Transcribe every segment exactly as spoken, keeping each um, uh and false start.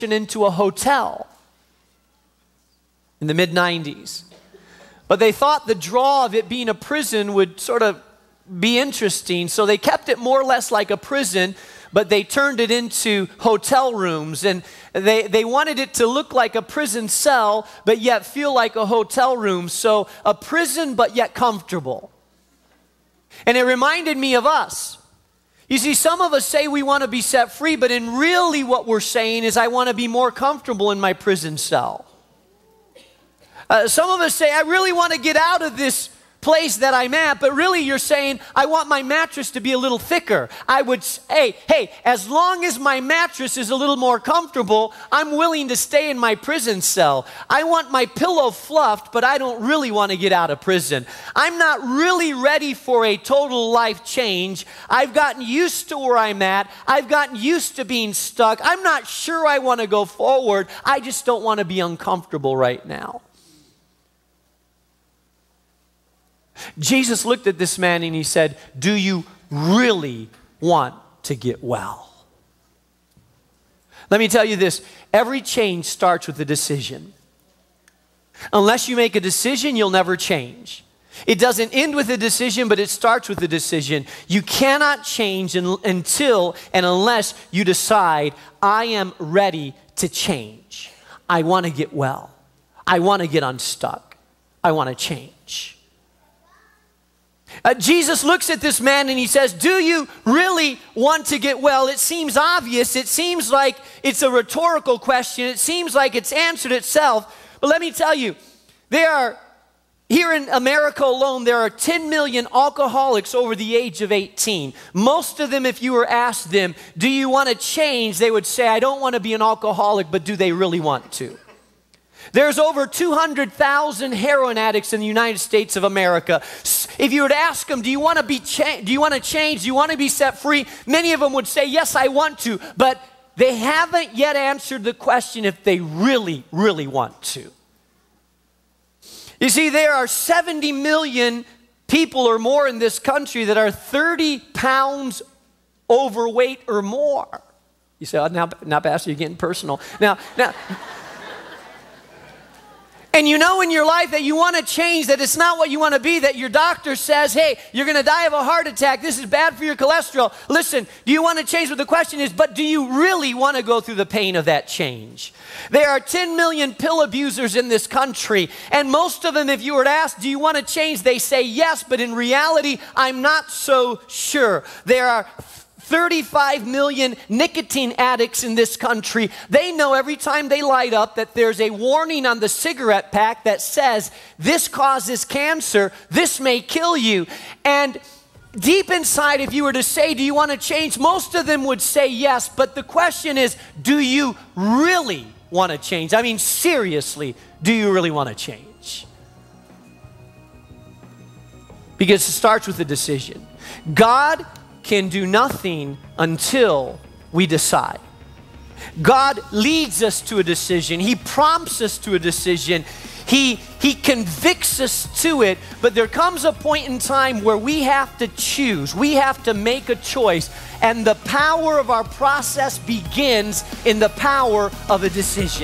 into a hotel in the mid nineties. But they thought the draw of it being a prison would sort of be interesting, so they kept it more or less like a prison, but they turned it into hotel rooms, and they, they wanted it to look like a prison cell, but yet feel like a hotel room. So a prison, but yet comfortable. And it reminded me of us. You see, some of us say we want to be set free, but in really what we're saying is I want to be more comfortable in my prison cell. Uh, some of us say I really want to get out of this place that I'm at, but really you're saying, I want my mattress to be a little thicker. I would say, hey, as long as my mattress is a little more comfortable, I'm willing to stay in my prison cell. I want my pillow fluffed, but I don't really want to get out of prison. I'm not really ready for a total life change. I've gotten used to where I'm at. I've gotten used to being stuck. I'm not sure I want to go forward. I just don't want to be uncomfortable right now. Jesus looked at this man and he said, do you really want to get well? Let me tell you this, every change starts with a decision. Unless you make a decision, you'll never change. It doesn't end with a decision, but it starts with a decision. You cannot change in, until and unless you decide, I am ready to change. I want to get well. I want to get unstuck. I want to change. Uh, Jesus looks at this man and he says, do you really want to get well? It seems obvious. It seems like it's a rhetorical question. It seems like it's answered itself. But let me tell you, there are, here in America alone, there are ten million alcoholics over the age of eighteen. Most of them, if you were asked them, do you want to change? They would say, I don't want to be an alcoholic, but do they really want to? There's over two hundred thousand heroin addicts in the United States of America. If you were to ask them, do you want to be cha- do you want to change? Do you want to be set free? Many of them would say, yes, I want to. But they haven't yet answered the question if they really, really want to. You see, there are seventy million people or more in this country that are thirty pounds overweight or more. You say, oh, now, now Pastor, you're getting personal. Now, now... And you know in your life that you want to change, that it's not what you want to be, that your doctor says, hey, you're going to die of a heart attack. This is bad for your cholesterol. Listen, do you want to change? But the question is, but do you really want to go through the pain of that change? There are ten million pill abusers in this country, and most of them, if you were to ask, do you want to change? They say yes, but in reality, I'm not so sure. There are thirty-five million nicotine addicts in this country. They know every time they light up that there's a warning on the cigarette pack that says, this causes cancer, this may kill you. And deep inside, if you were to say, do you want to change? Most of them would say yes, but the question is, do you really want to change? I mean, seriously, do you really want to change? Because it starts with a decision. God can do nothing until we decide. God leads us to a decision. He prompts us to a decision. He, he convicts us to it, but there comes a point in time where we have to choose. We have to make a choice, and the power of our process begins in the power of a decision.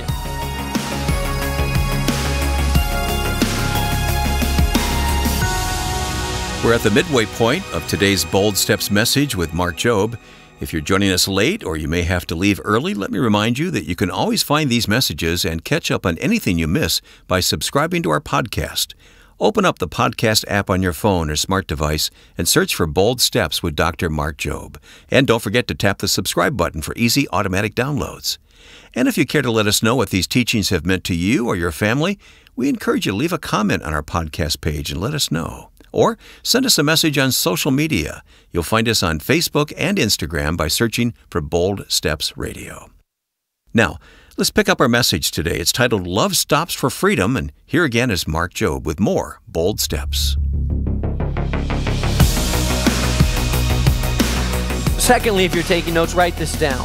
We're at the midway point of today's Bold Steps message with Mark Jobe. If you're joining us late or you may have to leave early, let me remind you that you can always find these messages and catch up on anything you miss by subscribing to our podcast. Open up the podcast app on your phone or smart device and search for Bold Steps with Doctor Mark Jobe. And don't forget to tap the subscribe button for easy automatic downloads. And if you care to let us know what these teachings have meant to you or your family, we encourage you to leave a comment on our podcast page and let us know. Or send us a message on social media. You'll find us on Facebook and Instagram by searching for Bold Steps Radio. Now, let's pick up our message today. It's titled Love Stops for Freedom, and here again is Mark Jobe with more Bold Steps. Secondly, if you're taking notes, write this down.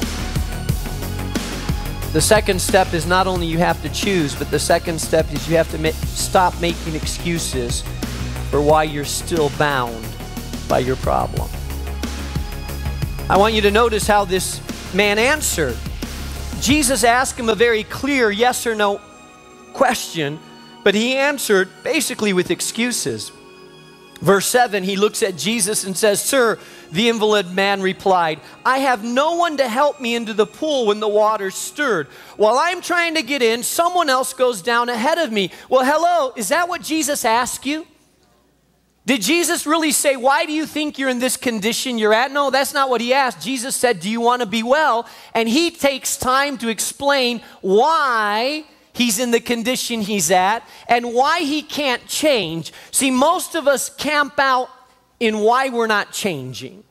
The second step is not only you have to choose, but the second step is you have to ma- stop making excuses for why you're still bound by your problem. I want you to notice how this man answered. Jesus asked him a very clear yes or no question, but he answered basically with excuses. Verse seven, he looks at Jesus and says, "Sir," the invalid man replied, "I have no one to help me into the pool when the water's stirred. While I'm trying to get in, someone else goes down ahead of me." Well, hello, is that what Jesus asked you? Did Jesus really say, "Why do you think you're in this condition you're at?" No, that's not what he asked. Jesus said, "Do you want to be well?" And he takes time to explain why he's in the condition he's at and why he can't change. See, most of us camp out in why we're not changing.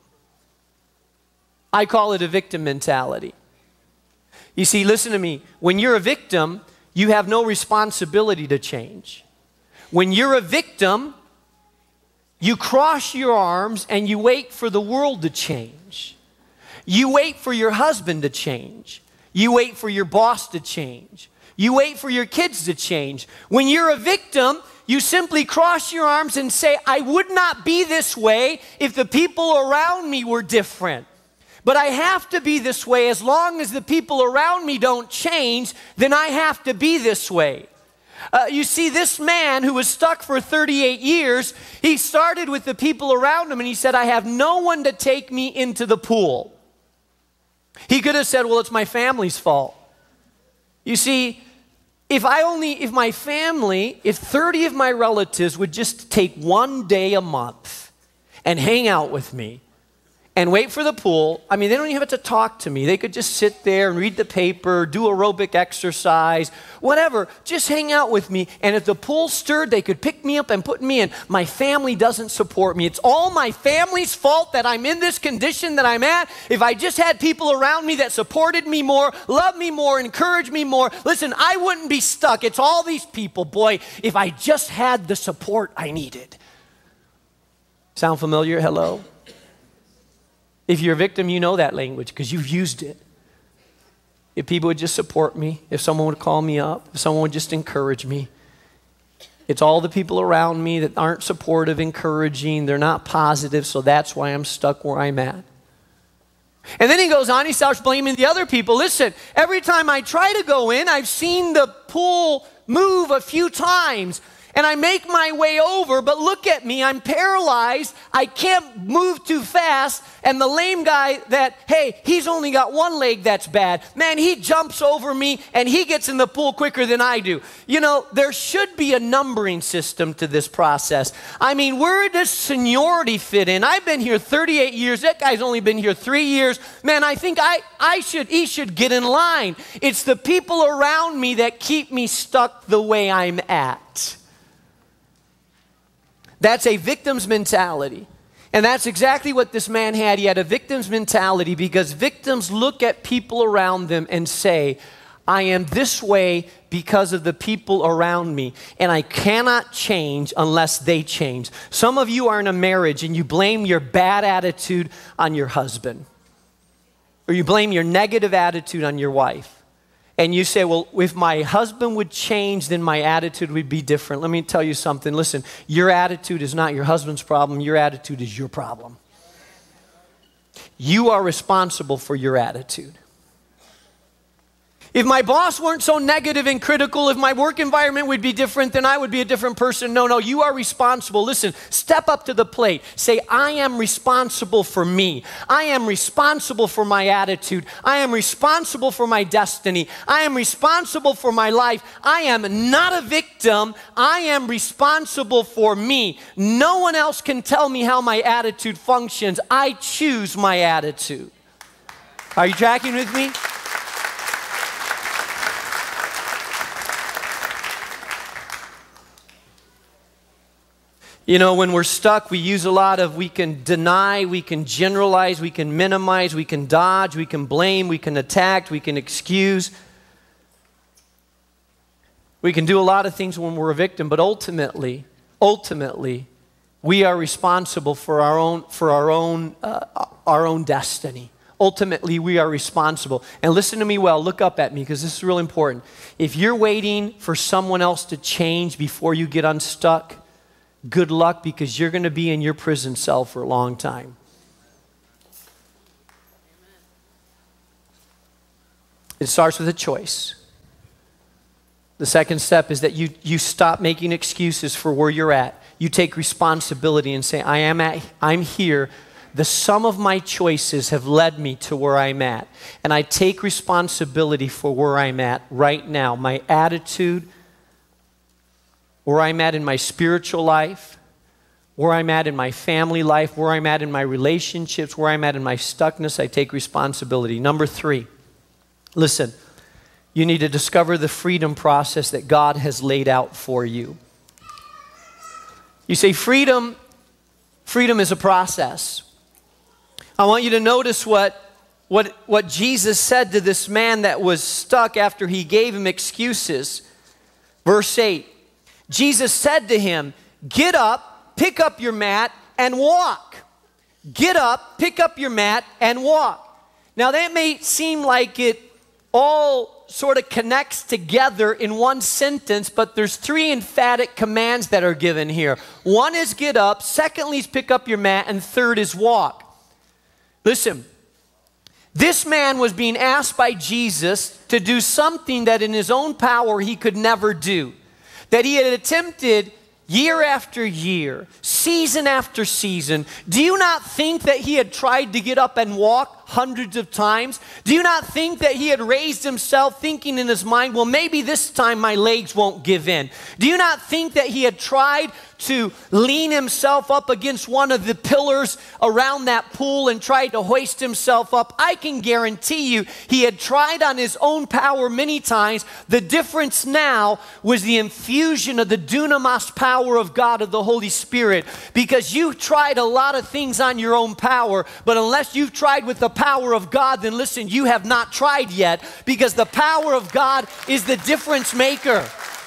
I call it a victim mentality. You see, listen to me. When you're a victim, you have no responsibility to change. When you're a victim, you cross your arms and you wait for the world to change. You wait for your husband to change. You wait for your boss to change. You wait for your kids to change. When you're a victim, you simply cross your arms and say, "I would not be this way if the people around me were different. But I have to be this way. As long as the people around me don't change, then I have to be this way." Uh, you see, this man who was stuck for thirty-eight years, he started with the people around him and he said, "I have no one to take me into the pool." He could have said, "Well, it's my family's fault." You see, if I only, if my family, if thirty of my relatives would just take one day a month and hang out with me and wait for the pool, I mean, they don't even have to talk to me. They could just sit there and read the paper, do aerobic exercise, whatever. Just hang out with me. And if the pool stirred, they could pick me up and put me in. My family doesn't support me. It's all my family's fault that I'm in this condition that I'm at. If I just had people around me that supported me more, loved me more, encouraged me more, listen, I wouldn't be stuck. It's all these people. Boy, if I just had the support I needed. Sound familiar? Hello? If you're a victim, you know that language because you've used it. If people would just support me, if someone would call me up, if someone would just encourage me. It's all the people around me that aren't supportive, encouraging, they're not positive, so that's why I'm stuck where I'm at. And then he goes on, he starts blaming the other people. Listen, every time I try to go in, I've seen the pool move a few times. And I make my way over, but look at me, I'm paralyzed, I can't move too fast, and the lame guy that, hey, he's only got one leg that's bad, man, he jumps over me and he gets in the pool quicker than I do. You know, there should be a numbering system to this process. I mean, where does seniority fit in? I've been here thirty-eight years, that guy's only been here three years. Man, I think I, I should, he should get in line. It's the people around me that keep me stuck the way I'm at. That's a victim's mentality. And that's exactly what this man had. He had a victim's mentality because victims look at people around them and say, "I am this way because of the people around me, and I cannot change unless they change." Some of you are in a marriage and you blame your bad attitude on your husband, or you blame your negative attitude on your wife. And you say, "Well, if my husband would change, then my attitude would be different." Let me tell you something. Listen, your attitude is not your husband's problem. Your attitude is your problem. You are responsible for your attitude. If my boss weren't so negative and critical, if my work environment would be different, then I would be a different person. No, no, you are responsible. Listen, step up to the plate. Say, "I am responsible for me. I am responsible for my attitude. I am responsible for my destiny. I am responsible for my life. I am not a victim. I am responsible for me. No one else can tell me how my attitude functions. I choose my attitude." Are you tracking with me? You know, when we're stuck, we use a lot of, we can deny, we can generalize, we can minimize, we can dodge, we can blame, we can attack, we can excuse. We can do a lot of things when we're a victim, but ultimately, ultimately, we are responsible for our own, for our own, uh, our own destiny. Ultimately, we are responsible. And listen to me well, look up at me because this is real important. If you're waiting for someone else to change before you get unstuck, good luck, because you're going to be in your prison cell for a long time. It starts with a choice. The second step is that you, you stop making excuses for where you're at. You take responsibility and say, I am at, I'm here. The sum of my choices have led me to where I'm at. And I take responsibility for where I'm at right now. My attitude, where I'm at in my spiritual life, where I'm at in my family life, where I'm at in my relationships, where I'm at in my stuckness, I take responsibility. Number three, listen, you need to discover the freedom process that God has laid out for you. You say freedom, freedom is a process. I want you to notice what, what, what Jesus said to this man that was stuck after he gave him excuses. Verse eight, Jesus said to him, get up, pick up your mat, and walk. Get up, pick up your mat, and walk. Now that may seem like it all sort of connects together in one sentence, but there's three emphatic commands that are given here. One is get up, secondly is pick up your mat, and third is walk. Listen, this man was being asked by Jesus to do something that in his own power he could never do, that he had attempted year after year, season after season. Do you not think that he had tried to get up and walk hundreds of times? Do you not think that he had raised himself thinking in his mind, well, maybe this time my legs won't give in? Do you not think that he had tried to lean himself up against one of the pillars around that pool and tried to hoist himself up? I can guarantee you he had tried on his own power many times. The difference now was the infusion of the dunamis power of God, of the Holy Spirit, because you tried a lot of things on your own power, but unless you've tried with the power of God, then listen, you have not tried yet, because the power of God is the difference maker.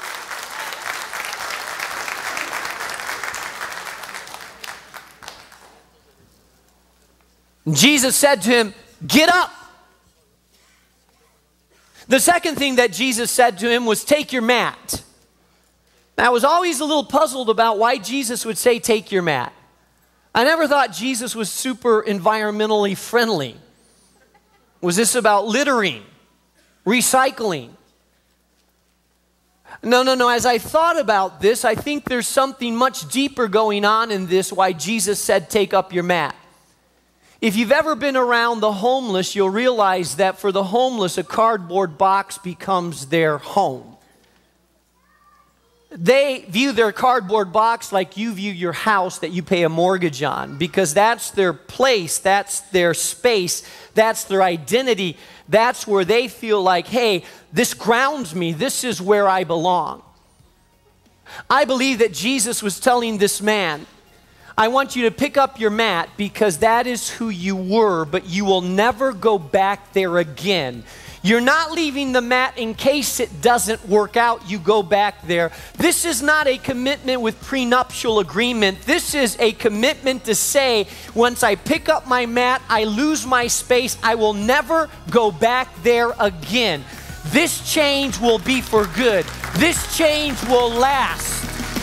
Jesus said to him, get up. The second thing that Jesus said to him was, take your mat. Now, I was always a little puzzled about why Jesus would say, take your mat. I never thought Jesus was super environmentally friendly. Was this about littering, recycling? No, no, no. As I thought about this, I think there's something much deeper going on in this, why Jesus said, take up your mat. If you've ever been around the homeless, you'll realize that for the homeless, a cardboard box becomes their home. They view their cardboard box like you view your house that you pay a mortgage on, because that's their place, that's their space, that's their identity. That's where they feel like, hey, this grounds me, this is where I belong. I believe that Jesus was telling this man, I want you to pick up your mat because that is who you were, but you will never go back there again. You're not leaving the mat in case it doesn't work out, you go back there. This is not a commitment with prenuptial agreement. This is a commitment to say, once I pick up my mat, I lose my space, I will never go back there again. This change will be for good. This change will last.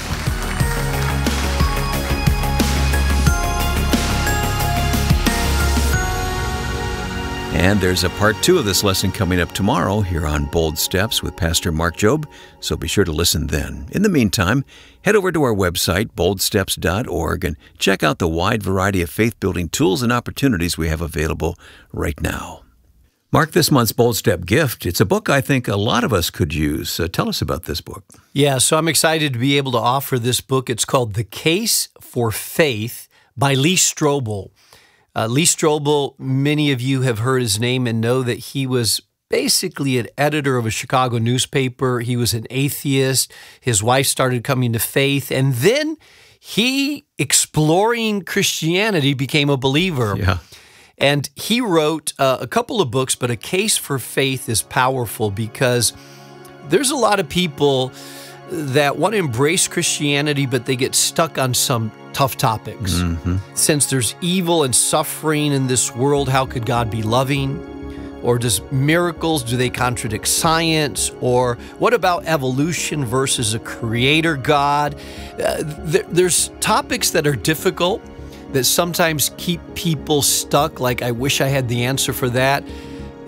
And there's a part two of this lesson coming up tomorrow here on Bold Steps with Pastor Mark Jobe, so be sure to listen then. In the meantime, head over to our website, bold steps dot org, and check out the wide variety of faith-building tools and opportunities we have available right now. Mark, this month's Bold Step gift, it's a book I think a lot of us could use. Uh, tell us about this book. Yeah, so I'm excited to be able to offer this book. It's called The Case for Faith by Lee Strobel. Uh, Lee Strobel, many of you have heard his name and know that he was basically an editor of a Chicago newspaper. He was an atheist. His wife started coming to faith, and then he, exploring Christianity, became a believer. Yeah. And he wrote uh, a couple of books, but A Case for Faith is powerful because there's a lot of people that want to embrace Christianity, but they get stuck on some tough topics. Mm-hmm. Since there's evil and suffering in this world, how could God be loving? Or does miracles, do they contradict science? Or what about evolution versus a creator God? Uh, th- there's topics that are difficult that sometimes keep people stuck, like I wish I had the answer for that.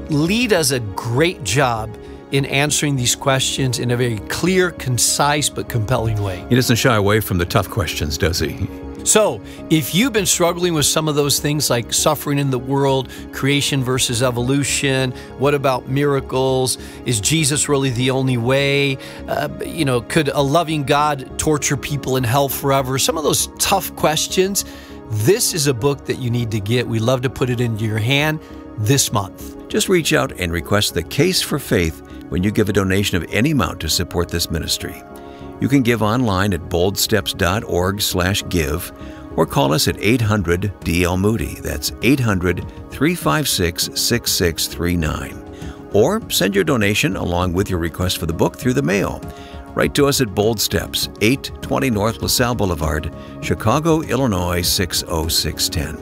Lee does a great job in answering these questions in a very clear, concise, but compelling way. He doesn't shy away from the tough questions, does he? So, if you've been struggling with some of those things like suffering in the world, creation versus evolution, what about miracles? Is Jesus really the only way? Uh, you know, could a loving God torture people in hell forever? Some of those tough questions. This is a book that you need to get. We love to put it into your hand this month. Just reach out and request the Case for Faith when you give a donation of any amount to support this ministry. You can give online at boldsteps.org slash give or call us at eight hundred D L Moody. That's eight hundred, three five six, six six three nine. Or send your donation along with your request for the book through the mail. Write to us at Bold Steps, eight twenty North LaSalle Boulevard, Chicago, Illinois six oh six one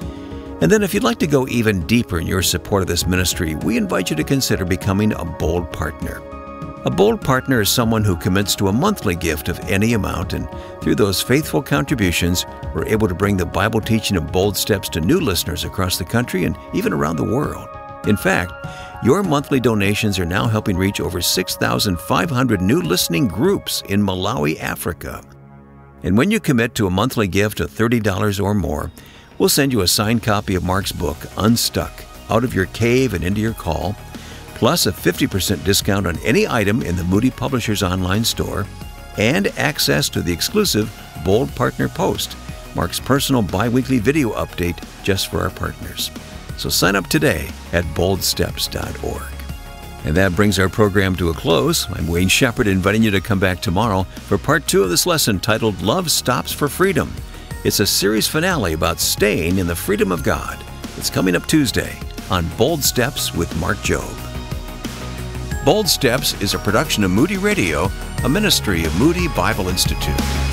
oh. And then if you'd like to go even deeper in your support of this ministry, we invite you to consider becoming a Bold Partner. A Bold Partner is someone who commits to a monthly gift of any amount, and through those faithful contributions, we're able to bring the Bible teaching of Bold Steps to new listeners across the country and even around the world. In fact, your monthly donations are now helping reach over six thousand five hundred new listening groups in Malawi, Africa. And when you commit to a monthly gift of thirty dollars or more, we'll send you a signed copy of Mark's book, Unstuck, Out of Your Cave and Into Your Call, plus a fifty percent discount on any item in the Moody Publishers online store, and access to the exclusive Bold Partner Post, Mark's personal bi-weekly video update just for our partners. So sign up today at bold steps dot org. And that brings our program to a close. I'm Wayne Shepherd, inviting you to come back tomorrow for part two of this lesson titled Love Stops for Freedom. It's a series finale about staying in the freedom of God. It's coming up Tuesday on Bold Steps with Mark Jobe. Bold Steps is a production of Moody Radio, a ministry of Moody Bible Institute.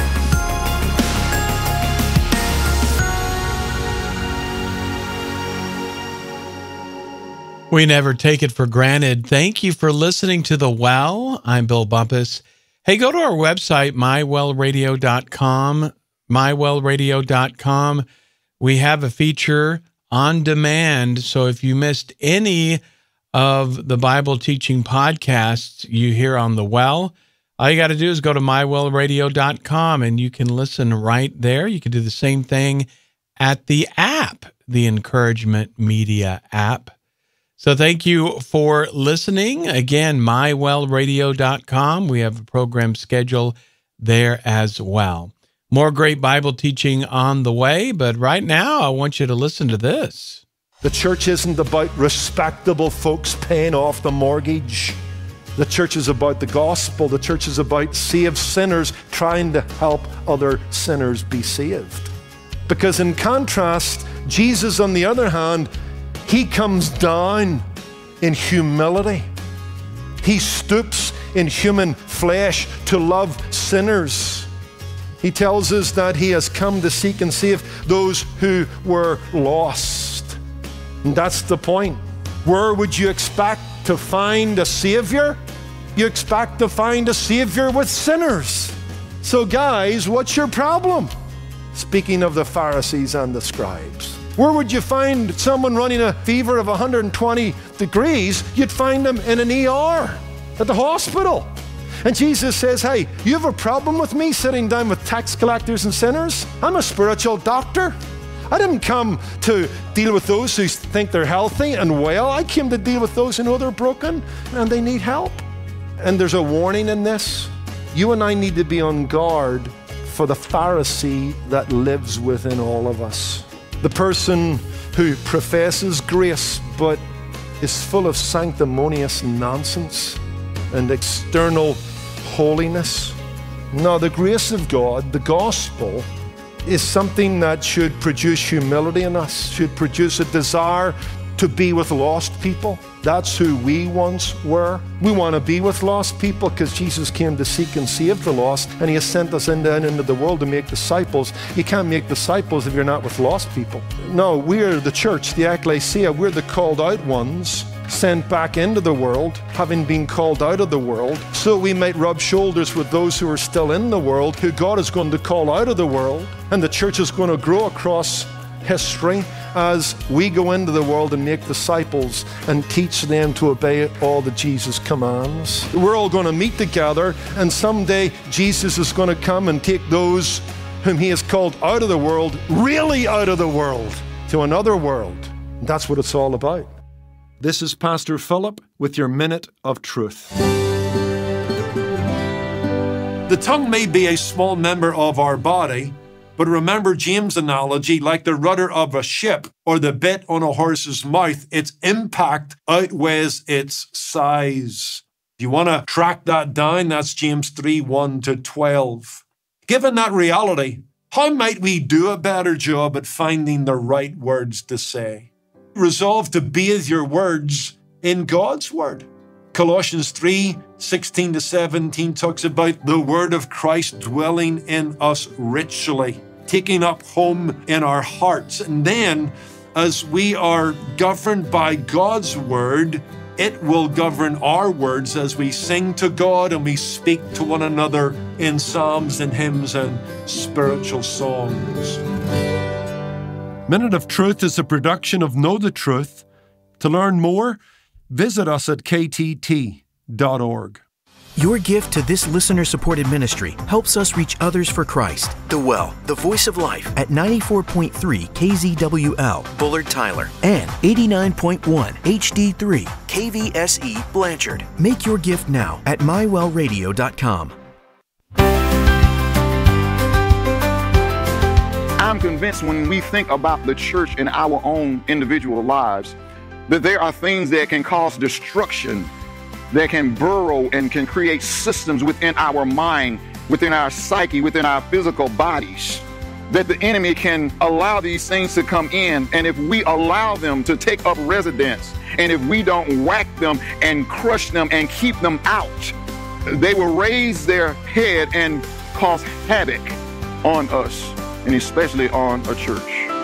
We never take it for granted. Thank you for listening to The Well. I'm Bill Bumpus. Hey, go to our website, my well radio dot com, my well radio dot com. We have a feature on demand, so if you missed any of the Bible teaching podcasts you hear on The Well, all you got to do is go to my well radio dot com and you can listen right there. You can do the same thing at the app, the Encouragement Media app. So thank you for listening. Again, my well radio dot com. We have a program schedule there as well. More great Bible teaching on the way, but right now I want you to listen to this. The church isn't about respectable folks paying off the mortgage. The church is about the gospel. The church is about saved sinners trying to help other sinners be saved. Because in contrast, Jesus, on the other hand, he comes down in humility. He stoops in human flesh to love sinners. He tells us that he has come to seek and save those who were lost. And that's the point. Where would you expect to find a Savior? You expect to find a Savior with sinners. So guys, what's your problem? Speaking of the Pharisees and the scribes. Where would you find someone running a fever of one hundred twenty degrees? You'd find them in an E R at the hospital. And Jesus says, hey, you have a problem with me sitting down with tax collectors and sinners? I'm a spiritual doctor. I didn't come to deal with those who think they're healthy and well. I came to deal with those who know they're broken and they need help. And there's a warning in this. You and I need to be on guard for the Pharisee that lives within all of us. The person who professes grace but is full of sanctimonious nonsense and external holiness. Now, the grace of God, the gospel, is something that should produce humility in us, should produce a desire to be with lost people. That's who we once were. We want to be with lost people because Jesus came to seek and save the lost, and he has sent us into, into the world to make disciples. You can't make disciples if you're not with lost people. No, we're the church, the ecclesia. We're the called out ones, sent back into the world, having been called out of the world, so we might rub shoulders with those who are still in the world, who God is going to call out of the world. And the church is going to grow across history as we go into the world and make disciples and teach them to obey all that Jesus commands. We're all going to meet together, and someday Jesus is going to come and take those whom he has called out of the world, really out of the world, to another world. And that's what it's all about. This is Pastor Philip with your Minute of Truth. The tongue may be a small member of our body, but remember James' analogy, like the rudder of a ship or the bit on a horse's mouth, its impact outweighs its size. If you want to track that down, that's James three, one to twelve. Given that reality, how might we do a better job at finding the right words to say? Resolve to bathe your words in God's word. Colossians three, sixteen to seventeen talks about the word of Christ dwelling in us richly, taking up home in our hearts. And then, as we are governed by God's word, it will govern our words as we sing to God and we speak to one another in psalms and hymns and spiritual songs. Minute of Truth is a production of Know the Truth. To learn more, visit us at k t t dot org. Your gift to this listener-supported ministry helps us reach others for Christ. The Well, the Voice of Life, at ninety-four point three K Z W L, Bullard Tyler, and eighty-nine point one H D three K V S E, Blanchard. Make your gift now at my well radio dot com. I'm convinced when we think about the church in our own individual lives, that there are things that can cause destruction, that can burrow and can create systems within our mind, within our psyche, within our physical bodies, that the enemy can allow these things to come in. And if we allow them to take up residence, and if we don't whack them and crush them and keep them out, they will raise their head and cause havoc on us, and especially on a church.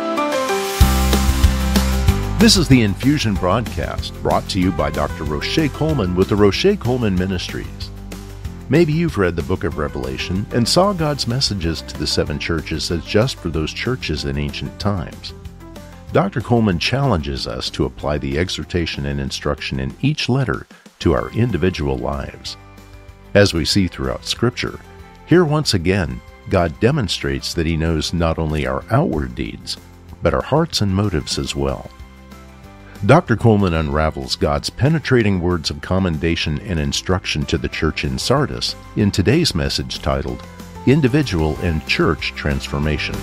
This is the Infusion Broadcast, brought to you by Doctor Roche Coleman with the Roche Coleman Ministries. Maybe you've read the book of Revelation and saw God's messages to the seven churches as just for those churches in ancient times. Doctor Coleman challenges us to apply the exhortation and instruction in each letter to our individual lives. As we see throughout Scripture, here once again, God demonstrates that He knows not only our outward deeds, but our hearts and motives as well. Doctor Coleman unravels God's penetrating words of commendation and instruction to the church in Sardis in today's message titled, Individual and Church Transformation.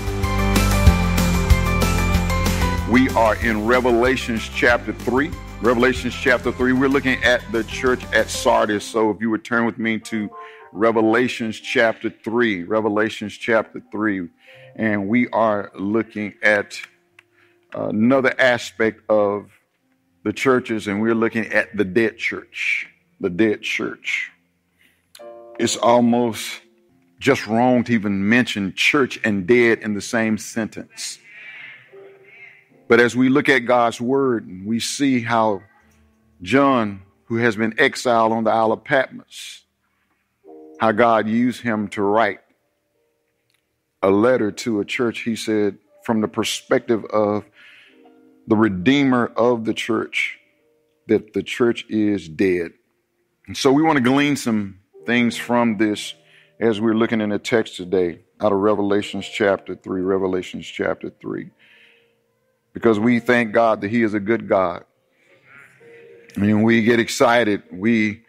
We are in Revelations chapter three. Revelations chapter three, we're looking at the church at Sardis. So if you would turn with me to Revelations chapter three, Revelations chapter three, and we are looking at another aspect of the churches, and we're looking at the dead church, the dead church. It's almost just wrong to even mention church and dead in the same sentence. But as we look at God's word, we see how John, who has been exiled on the Isle of Patmos, how God used him to write a letter to a church, he said, from the perspective of the Redeemer of the church, that the church is dead. And so we want to glean some things from this as we're looking in the text today out of Revelations chapter three, Revelations chapter three, because we thank God that He is a good God. I mean, we get excited. We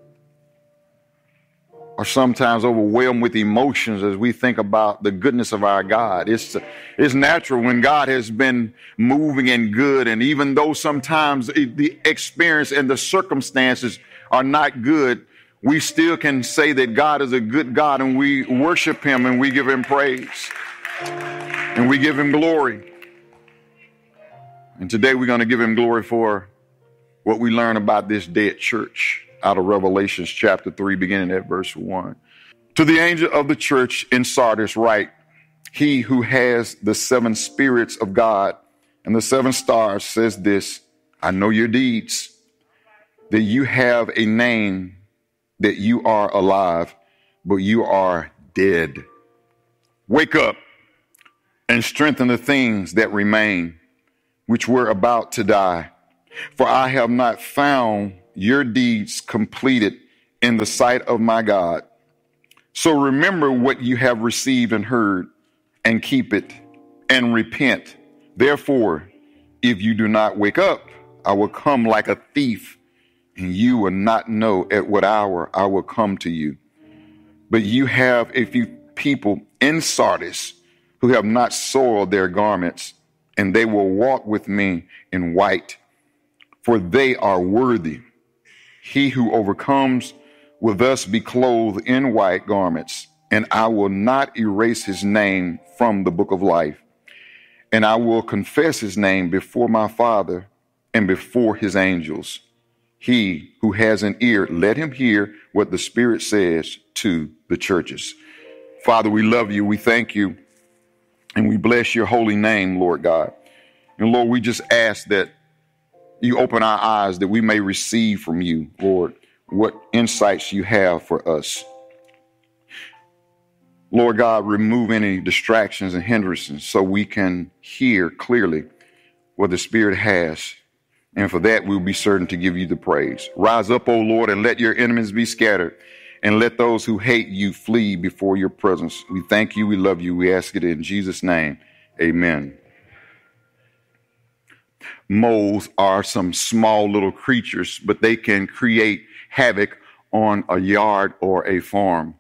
are sometimes overwhelmed with emotions as we think about the goodness of our God. It's, it's natural when God has been moving and good, and even though sometimes the experience and the circumstances are not good, we still can say that God is a good God, and we worship Him and we give Him praise and we give Him glory. And today we're going to give Him glory for what we learn about this dead church out of Revelations chapter three, beginning at verse one. To the angel of the church in Sardis write, He who has the seven spirits of God and the seven stars says this, I know your deeds, that you have a name, that you are alive, but you are dead. Wake up and strengthen the things that remain, which were about to die. For I have not found your deeds completed in the sight of my God. So remember what you have received and heard, and keep it, and repent. Therefore, if you do not wake up, I will come like a thief, and you will not know at what hour I will come to you. But you have a few people in Sardis who have not soiled their garments, and they will walk with me in white, for they are worthy. He who overcomes will thus be clothed in white garments, and I will not erase his name from the book of life. And I will confess his name before my Father and before his angels. He who has an ear, let him hear what the Spirit says to the churches. Father, we love you. We thank you. And we bless your holy name, Lord God. And Lord, we just ask that you open our eyes that we may receive from you, Lord, what insights you have for us. Lord God, remove any distractions and hindrances so we can hear clearly what the Spirit has. And for that, we'll be certain to give you the praise. Rise up, O Lord, and let your enemies be scattered, and let those who hate you flee before your presence. We thank you. We love you. We ask it in Jesus' name. Amen. Moles are some small little creatures, but they can create havoc on a yard or a farm.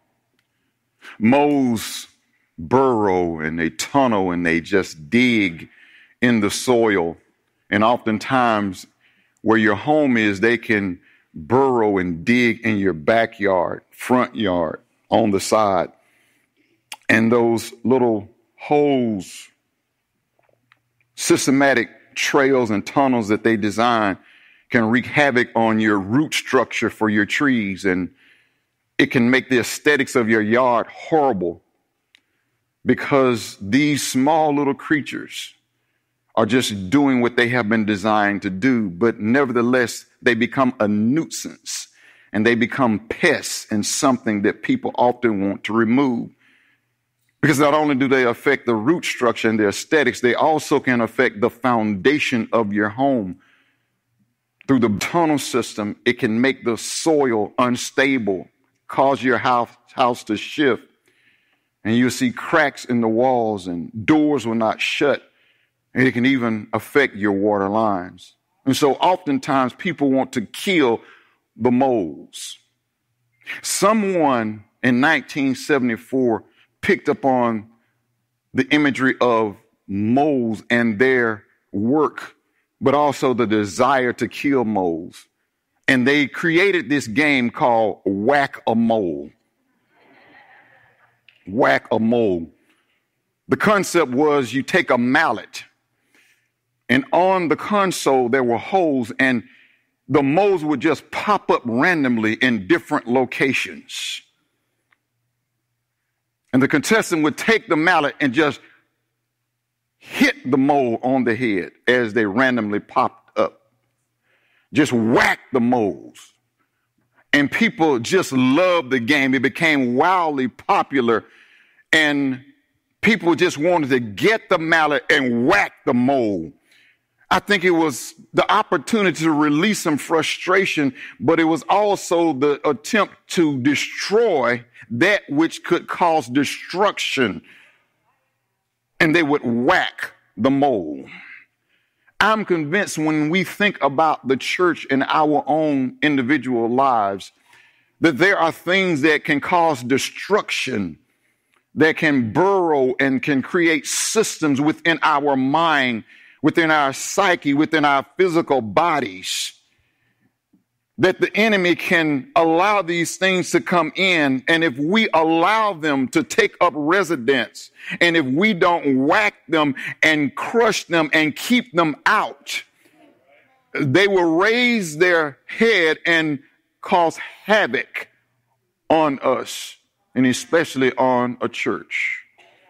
Moles burrow and they tunnel and they just dig in the soil. And oftentimes where your home is, they can burrow and dig in your backyard, front yard, on the side. And those little holes, systematic trails and tunnels that they design can wreak havoc on your root structure for your trees, and it can make the aesthetics of your yard horrible because these small little creatures are just doing what they have been designed to do, but nevertheless, they become a nuisance and they become pests and something that people often want to remove. Because not only do they affect the root structure and the aesthetics, they also can affect the foundation of your home. Through the tunnel system, it can make the soil unstable, cause your house, house to shift, and you'll see cracks in the walls and doors will not shut, and it can even affect your water lines. And so oftentimes people want to kill the moles. Someone in nineteen seventy-four picked up on the imagery of moles and their work, but also the desire to kill moles. And they created this game called Whack-A-Mole. Whack-A-Mole. The concept was you take a mallet, and on the console there were holes, and the moles would just pop up randomly in different locations. And the contestant would take the mallet and just hit the mole on the head as they randomly popped up. Just whack the moles. And people just loved the game. It became wildly popular. And people just wanted to get the mallet and whack the mole. I think it was the opportunity to release some frustration, but it was also the attempt to destroy that which could cause destruction. And they would whack the mole. I'm convinced when we think about the church in our own individual lives, that there are things that can cause destruction, that can burrow and can create systems within our mind, within our psyche, within our physical bodies, that the enemy can allow these things to come in. And if we allow them to take up residence, and if we don't whack them and crush them and keep them out, they will raise their head and cause havoc on us, and especially on a church.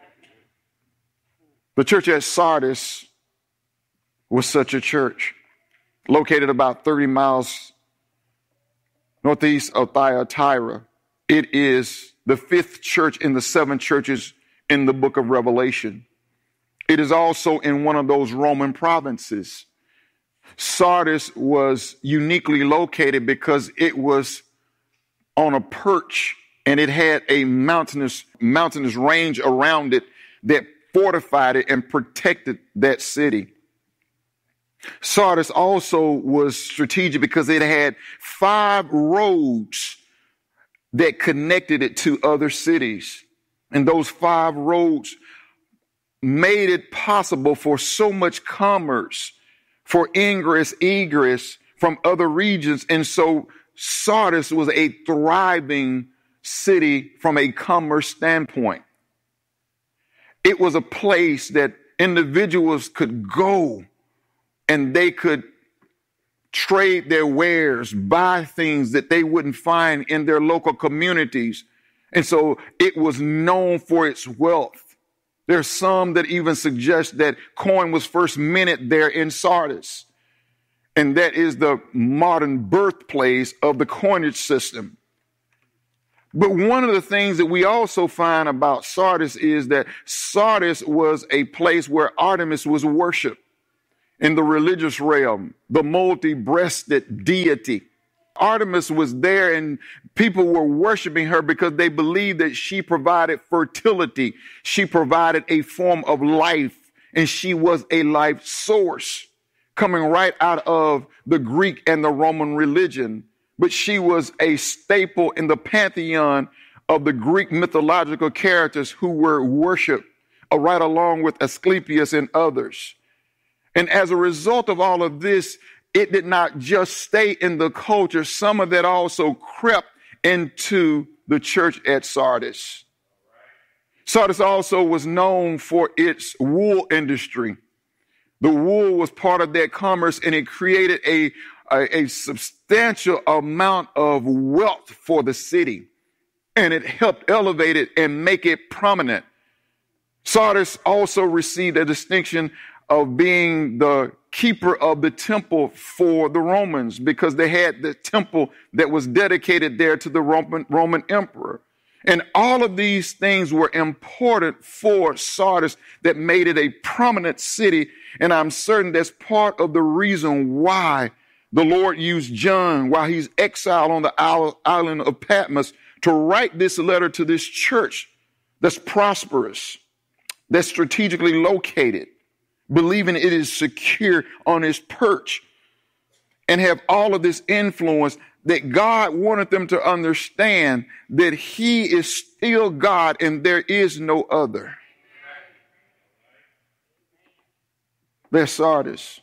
The church at Sardis was such a church, located about thirty miles northeast of Thyatira. It is the fifth church in the seven churches in the book of Revelation. It is also in one of those Roman provinces. Sardis was uniquely located because it was on a perch and it had a mountainous, mountainous range around it that fortified it and protected that city. Sardis also was strategic because it had five roads that connected it to other cities. And those five roads made it possible for so much commerce, for ingress, egress from other regions. And so Sardis was a thriving city from a commerce standpoint. It was a place that individuals could go and they could trade their wares, buy things that they wouldn't find in their local communities. And so it was known for its wealth. There's some that even suggest that coin was first minted there in Sardis. And that is the modern birthplace of the coinage system. But one of the things that we also find about Sardis is that Sardis was a place where Artemis was worshipped in the religious realm, the multi-breasted deity. Artemis was there and people were worshiping her because they believed that she provided fertility. She provided a form of life and she was a life source coming right out of the Greek and the Roman religion. But she was a staple in the pantheon of the Greek mythological characters who were worshiped uh, right along with Asclepius and others. And as a result of all of this, it did not just stay in the culture. Some of that also crept into the church at Sardis. Sardis also was known for its wool industry. The wool was part of that commerce, and it created a, a, a substantial amount of wealth for the city. And it helped elevate it and make it prominent. Sardis also received a distinction of being the keeper of the temple for the Romans because they had the temple that was dedicated there to the Roman, Roman emperor. And all of these things were important for Sardis that made it a prominent city. And I'm certain that's part of the reason why the Lord used John while he's exiled on the island of Patmos to write this letter to this church that's prosperous, that's strategically located, believing it is secure on its perch, and have all of this influence, that God wanted them to understand that he is still God and there is no other. There's Sardis.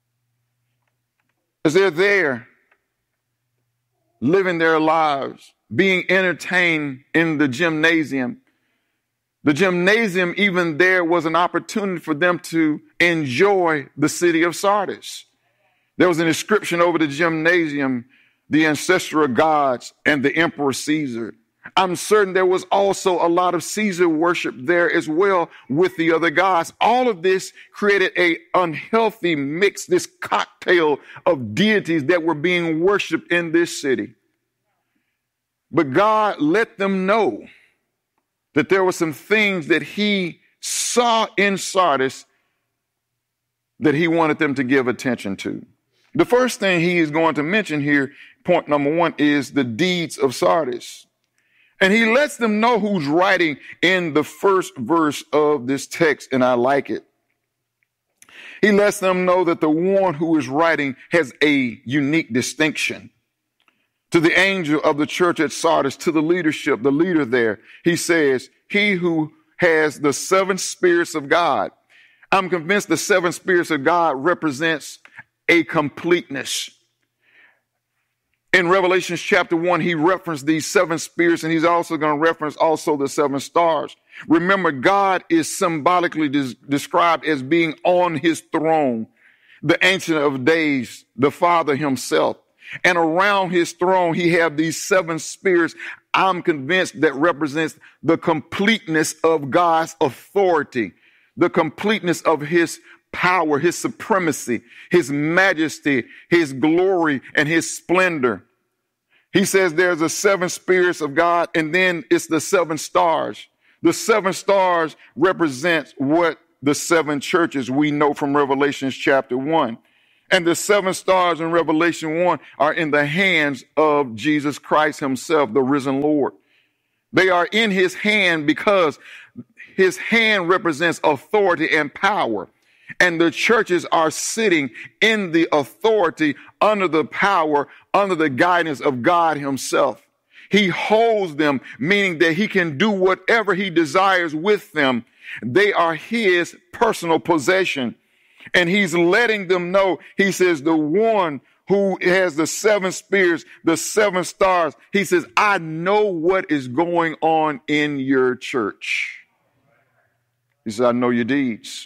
As they're there, living their lives, being entertained in the gymnasium. The gymnasium, even there, was an opportunity for them to enjoy the city of Sardis. There was an inscription over the gymnasium, the ancestral gods and the Emperor Caesar. I'm certain there was also a lot of Caesar worship there as well with the other gods. All of this created a unhealthy mix, this cocktail of deities that were being worshiped in this city. But God let them know that there were some things that he saw in Sardis that he wanted them to give attention to. The first thing he is going to mention here, point number one, is the deeds of Sardis. And he lets them know who's writing in the first verse of this text, and I like it. He lets them know that the one who is writing has a unique distinction. To the angel of the church at Sardis, to the leadership, the leader there, he says, he who has the seven spirits of God. I'm convinced the seven spirits of God represents a completeness. In Revelation chapter one, he referenced these seven spirits, and he's also going to reference also the seven stars. Remember, God is symbolically des- described as being on his throne, the Ancient of Days, the Father himself. And around his throne, he have these seven spirits, I'm convinced, that represents the completeness of God's authority, the completeness of his power, his supremacy, his majesty, his glory, and his splendor. He says there's the seven spirits of God, and then it's the seven stars. The seven stars represents what the seven churches we know from Revelation chapter one. And the seven stars in Revelation one are in the hands of Jesus Christ himself, the risen Lord. They are in his hand because his hand represents authority and power. And the churches are sitting in the authority, under the power, under the guidance of God himself. He holds them, meaning that he can do whatever he desires with them. They are his personal possession. And he's letting them know, he says, the one who has the seven spears, the seven stars, he says, I know what is going on in your church. He says, I know your deeds.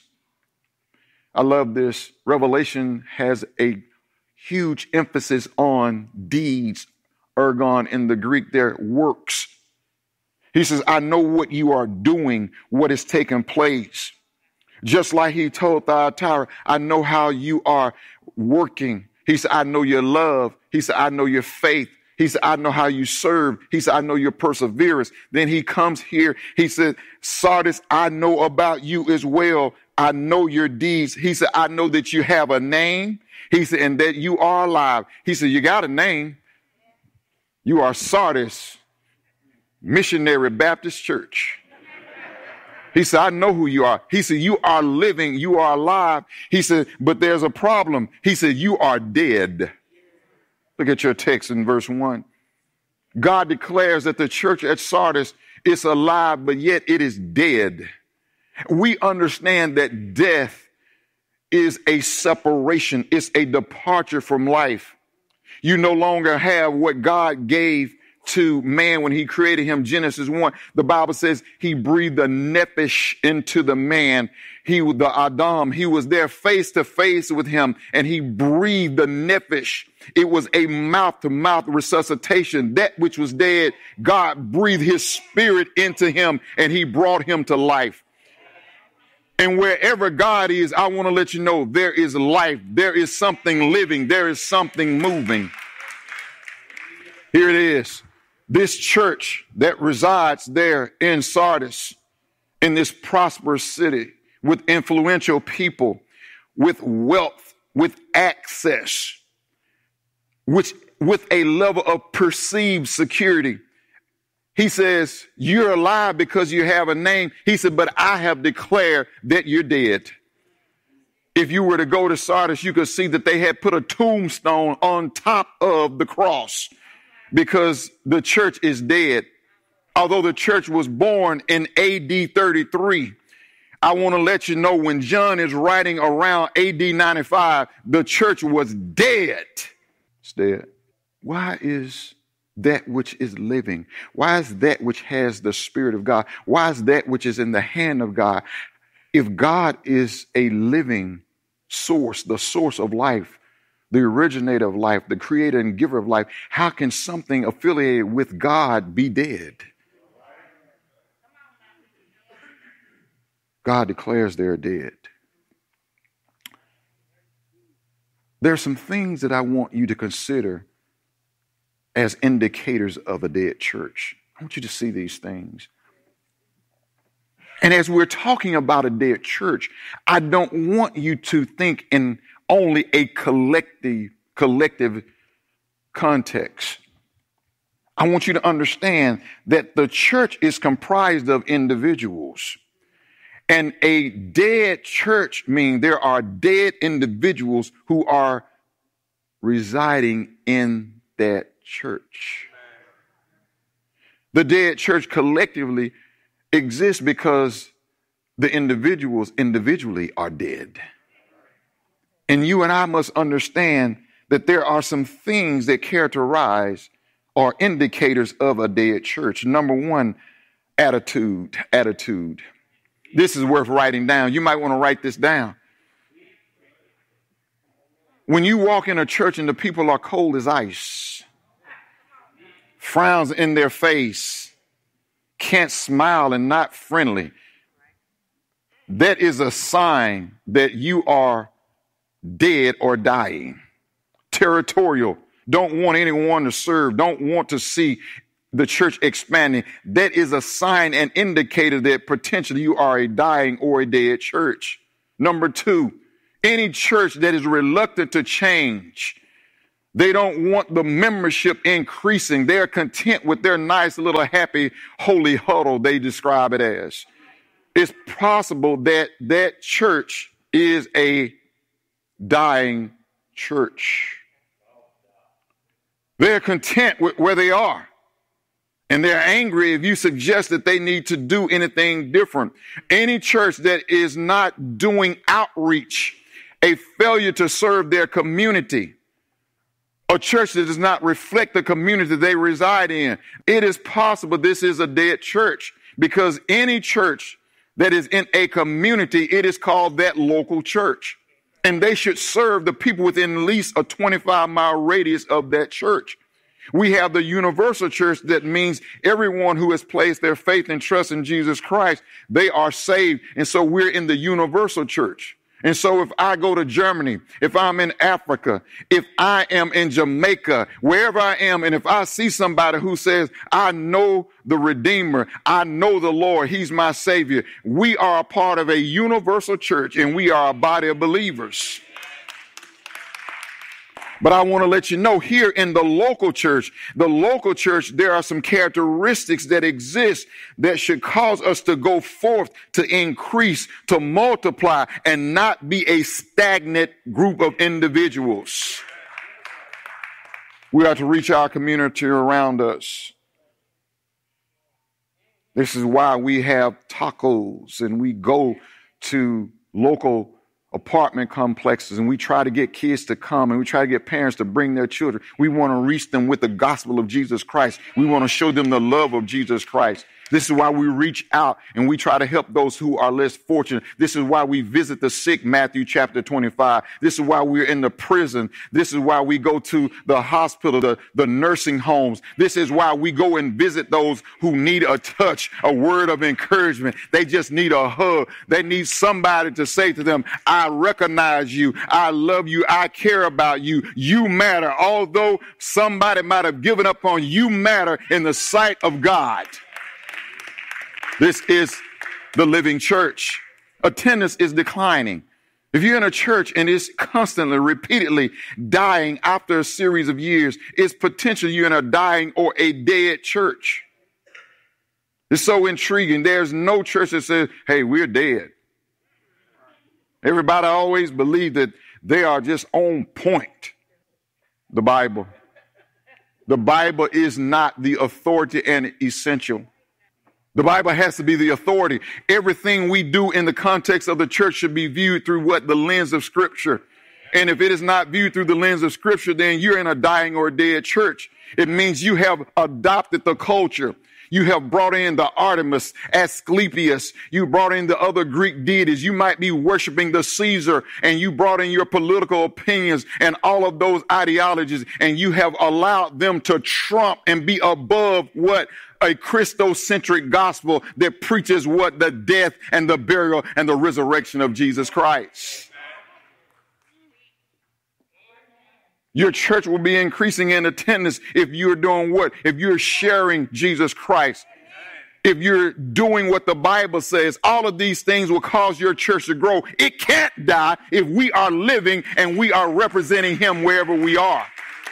I love this. Revelation has a huge emphasis on deeds. Ergon in the Greek there, works. He says, I know what you are doing, what is taking place. Just like he told Thyatira, I know how you are working. He said, I know your love. He said, I know your faith. He said, I know how you serve. He said, I know your perseverance. Then he comes here. He said, Sardis, I know about you as well. I know your deeds. He said, I know that you have a name. He said, and that you are alive. He said, you got a name. You are Sardis Missionary Baptist Church. He said, I know who you are. He said, you are living. You are alive. He said, but there's a problem. He said, you are dead. Look at your text in verse one. God declares that the church at Sardis is alive, but yet it is dead. We understand that death is a separation. It's a departure from life. You no longer have what God gave to man when he created him. Genesis one, the Bible says he breathed the nephesh into the man. He was the Adam. He was there face to face with him and he breathed the nephesh. It was a mouth to mouth resuscitation. That which was dead, God breathed his spirit into him and he brought him to life. And wherever God is, I want to let you know there is life. There is something living. There is something moving. Here it is. This church that resides there in Sardis, in this prosperous city with influential people, with wealth, with access, which with a level of perceived security. He says, you're alive because you have a name. He said, but I have declared that you're dead. If you were to go to Sardis, you could see that they had put a tombstone on top of the cross because the church is dead. Although the church was born in A D thirty-three, I want to let you know when John is writing around A D ninety-five, the church was dead. It's dead. Why is that which is living? Why is that which has the Spirit of God? Why is that which is in the hand of God? If God is a living source, the source of life, the originator of life, the creator and giver of life, how can something affiliated with God be dead? God declares they're dead. There are some things that I want you to consider as indicators of a dead church. I want you to see these things. And as we're talking about a dead church, I don't want you to think in only a collective, collective context. I want you to understand that the church is comprised of individuals. And a dead church means there are dead individuals who are residing in that church. The dead church collectively exists because the individuals individually are dead. And you and I must understand that there are some things that characterize or indicators of a dead church. Number one, attitude, attitude. This is worth writing down. You might want to write this down. When you walk in a church and the people are cold as ice, frowns in their face, can't smile and not friendly, that is a sign that you are dead or dying. Territorial, don't want anyone to serve, don't want to see the church expanding, that is a sign and indicator that potentially you are a dying or a dead church. Number two, any church that is reluctant to change, they don't want the membership increasing. They're content with their nice little happy holy huddle, they describe it as. It's possible that that church is a dying church. They're content with where they are. And they're angry if you suggest that they need to do anything different. Any church that is not doing outreach, a failure to serve their community, a church that does not reflect the community they reside in, it is possible this is a dead church, because any church that is in a community, it is called that local church. And they should serve the people within at least a twenty-five mile radius of that church. We have the universal church, that means everyone who has placed their faith and trust in Jesus Christ, they are saved. And so we're in the universal church. And so if I go to Germany, if I'm in Africa, if I am in Jamaica, wherever I am, and if I see somebody who says, I know the Redeemer, I know the Lord, he's my Savior, we are a part of a universal church, and we are a body of believers. But I want to let you know, here in the local church, the local church, there are some characteristics that exist that should cause us to go forth, to increase, to multiply, and not be a stagnant group of individuals. We are to reach our community around us. This is why we have tacos, and we go to local apartment complexes, and we try to get kids to come, and we try to get parents to bring their children. We want to reach them with the gospel of Jesus Christ. We want to show them the love of Jesus Christ. This is why we reach out and we try to help those who are less fortunate. This is why we visit the sick, Matthew chapter twenty-five. This is why we're in the prison. This is why we go to the hospital, the, the nursing homes. This is why we go and visit those who need a touch, a word of encouragement. They just need a hug. They need somebody to say to them, I recognize you. I love you. I care about you. You matter. Although somebody might have given up on you, matter in the sight of God. This is the living church. Attendance is declining. If you're in a church and it's constantly, repeatedly dying after a series of years, it's potentially you're in a dying or a dead church. It's so intriguing. There's no church that says, hey, we're dead. Everybody always believes that they are just on point. The Bible. The Bible is not the authority and essential. The Bible has to be the authority. Everything we do in the context of the church should be viewed through what? The lens of Scripture. And if it is not viewed through the lens of Scripture, then you're in a dying or dead church. It means you have adopted the culture. You have brought in the Artemis, Asclepius. You brought in the other Greek deities. You might be worshiping the Caesar, and you brought in your political opinions and all of those ideologies, and you have allowed them to trump and be above what? A Christocentric gospel that preaches what? The death and the burial and the resurrection of Jesus Christ. Your church will be increasing in attendance if you're doing what? If you're sharing Jesus Christ. If you're doing what the Bible says, all of these things will cause your church to grow. It can't die if we are living and we are representing him wherever we are.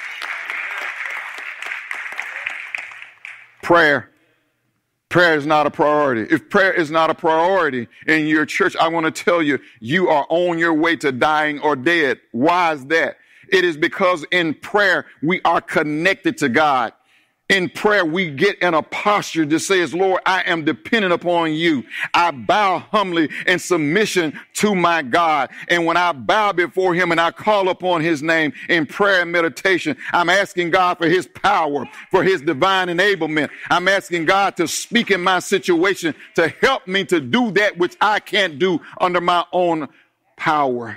Prayer. Prayer is not a priority. If prayer is not a priority in your church, I want to tell you, you are on your way to dying or dead. Why is that? It is because in prayer, we are connected to God. In prayer, we get in a posture that says, Lord, I am dependent upon you. I bow humbly in submission to my God. And when I bow before him and I call upon his name in prayer and meditation, I'm asking God for his power, for his divine enablement. I'm asking God to speak in my situation, to help me to do that which I can't do under my own power.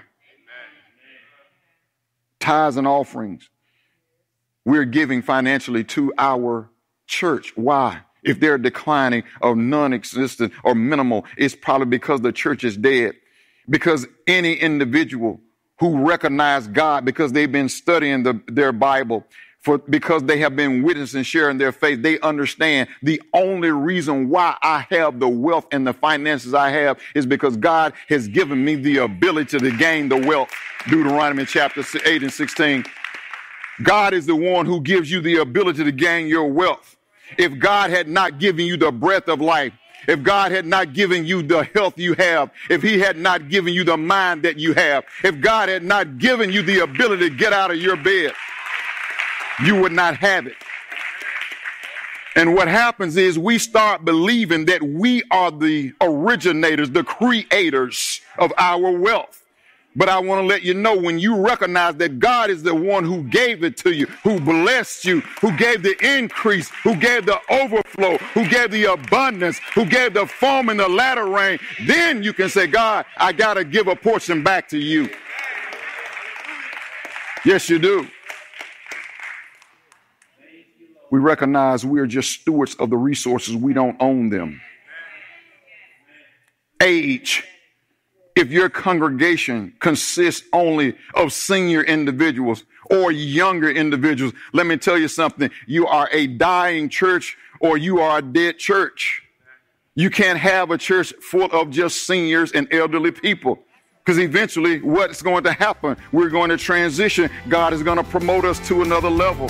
Tithes and offerings. We're giving financially to our church. Why? If they're declining or non-existent or minimal, it's probably because the church is dead. Because any individual who recognize God because they've been studying the, their Bible, For, because they have been witnessing and sharing their faith, they understand the only reason why I have the wealth and the finances I have is because God has given me the ability to gain the wealth. Deuteronomy chapter eight and sixteen. God is the one who gives you the ability to gain your wealth. If God had not given you the breath of life, if God had not given you the health you have, if he had not given you the mind that you have, if God had not given you the ability to get out of your bed, you would not have it. And what happens is we start believing that we are the originators, the creators of our wealth. But I want to let you know, when you recognize that God is the one who gave it to you, who blessed you, who gave the increase, who gave the overflow, who gave the abundance, who gave the form and the latter rain, then you can say, God, I got to give a portion back to you. Yes, you do. We recognize we are just stewards of the resources. We don't own them. Age. If your congregation consists only of senior individuals or younger individuals, let me tell you something. You are a dying church or you are a dead church. You can't have a church full of just seniors and elderly people. Because eventually what's going to happen? We're going to transition. God is going to promote us to another level.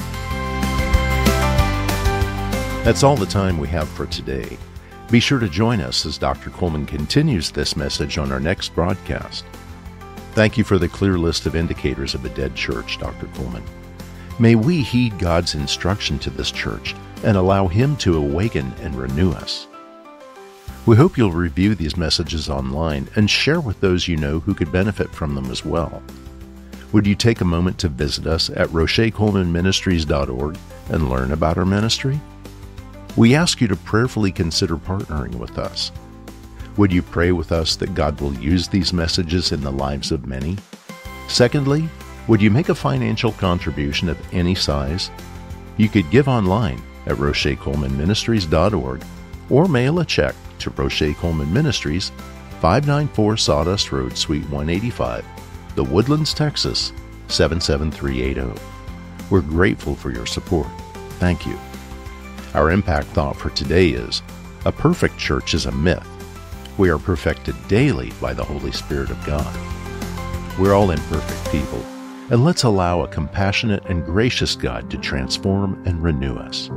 That's all the time we have for today. Be sure to join us as Doctor Coleman continues this message on our next broadcast. Thank you for the clear list of indicators of a dead church, Doctor Coleman. May we heed God's instruction to this church and allow Him to awaken and renew us. We hope you'll review these messages online and share with those you know who could benefit from them as well. Would you take a moment to visit us at roche coleman ministries dot org and learn about our ministry? We ask you to prayerfully consider partnering with us. Would you pray with us that God will use these messages in the lives of many? Secondly, would you make a financial contribution of any size? You could give online at roche coleman ministries dot org or mail a check to Roche Coleman Ministries, five ninety-four Sawdust Road, Suite one eighty-five, The Woodlands, Texas, seven seven three eight zero. We're grateful for your support. Thank you. Our impact thought for today is, a perfect church is a myth. We are perfected daily by the Holy Spirit of God. We're all imperfect people, and let's allow a compassionate and gracious God to transform and renew us.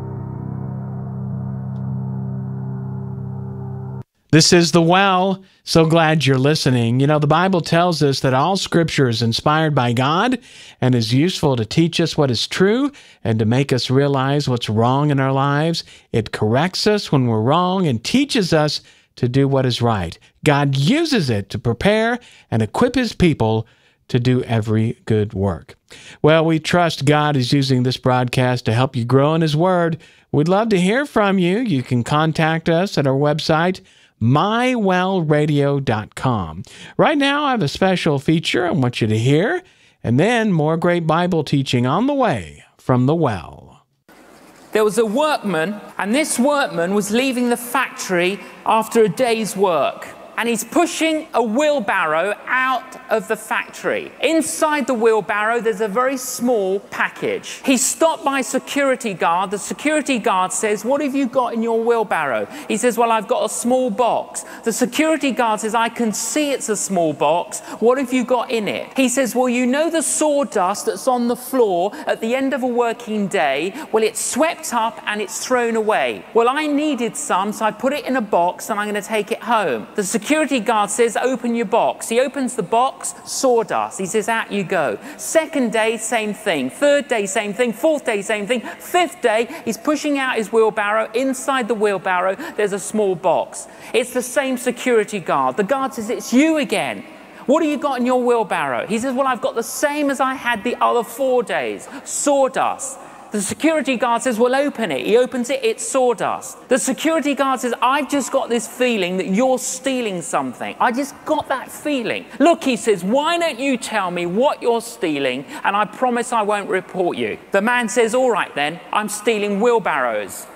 This is The Well. So glad you're listening. You know, the Bible tells us that all Scripture is inspired by God and is useful to teach us what is true and to make us realize what's wrong in our lives. It corrects us when we're wrong and teaches us to do what is right. God uses it to prepare and equip His people to do every good work. Well, we trust God is using this broadcast to help you grow in His Word. We'd love to hear from you. You can contact us at our website, my well radio dot com. Right now, I have a special feature I want you to hear, and then more great Bible teaching on the way from The Well. There was a workman, and this workman was leaving the factory after a day's work. And he's pushing a wheelbarrow out of the factory. Inside the wheelbarrow, there's a very small package. He's stopped by a security guard. The security guard says, "What have you got in your wheelbarrow?" He says, "Well, I've got a small box." The security guard says, "I can see it's a small box. What have you got in it?" He says, "Well, you know the sawdust that's on the floor at the end of a working day? Well, it's swept up and it's thrown away. Well, I needed some, so I put it in a box and I'm going to take it home." The security guard says, "Open your box." He opens the box, sawdust. He says, "Out you go." Second day, same thing. Third day, same thing. Fourth day, same thing. Fifth day, he's pushing out his wheelbarrow. Inside the wheelbarrow, there's a small box. It's the same security guard. The guard says, "It's you again. What have you got in your wheelbarrow?" He says, "Well, I've got the same as I had the other four days, sawdust." The security guard says, "Well, open it." He opens it, it's sawdust. The security guard says, "I've just got this feeling that you're stealing something. I just got that feeling." "Look," he says, "why don't you tell me what you're stealing, and I promise I won't report you." The man says, "All right then, I'm stealing wheelbarrows."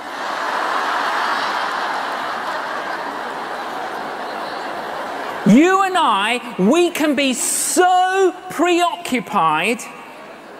You and I, we can be so preoccupied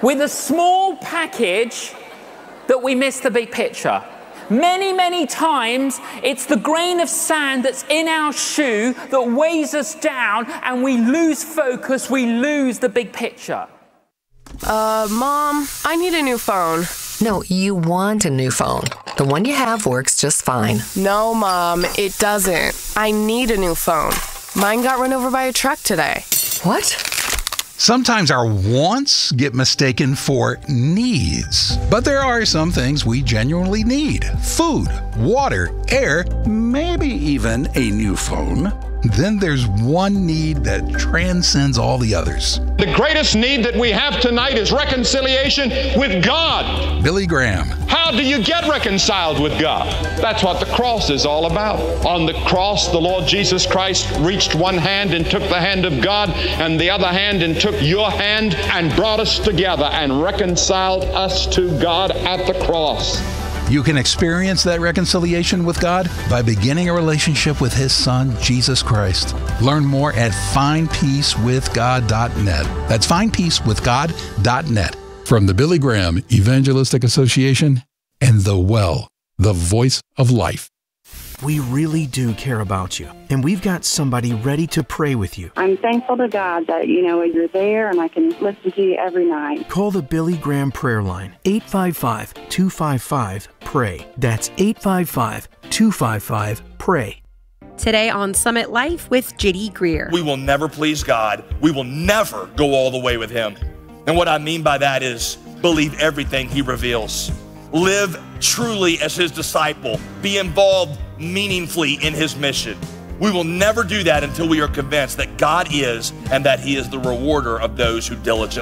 with a small package that we miss the big picture. Many, many times, it's the grain of sand that's in our shoe that weighs us down, and we lose focus, we lose the big picture. Uh, Mom, I need a new phone. No, you want a new phone. The one you have works just fine. No, Mom, it doesn't. I need a new phone. Mine got run over by a truck today. What? Sometimes our wants get mistaken for needs. But there are some things we genuinely need. Food, water, air, maybe even a new phone. Then there's one need that transcends all the others. The greatest need that we have tonight is reconciliation with God. Billy Graham. How do you get reconciled with God? That's what the cross is all about. On the cross, the Lord Jesus Christ reached one hand and took the hand of God, and the other hand and took your hand and brought us together and reconciled us to God at the cross. You can experience that reconciliation with God by beginning a relationship with His Son, Jesus Christ. Learn more at find peace with god dot net. That's find peace with god dot net. From the Billy Graham Evangelistic Association and The Well, the voice of life. We really do care about you, and we've got somebody ready to pray with you. I'm thankful to God that, you know, you're there and I can listen to you every night. Call the Billy Graham prayer line, eight five five, two five five, P R A Y. That's eight five five, two five five, P R A Y. Today on Summit Life with J D Greer. We will never please God. We will never go all the way with Him. And what I mean by that is believe everything He reveals. Live truly as His disciple. Be involved meaningfully in His mission. We will never do that until we are convinced that God is and that He is the rewarder of those who diligently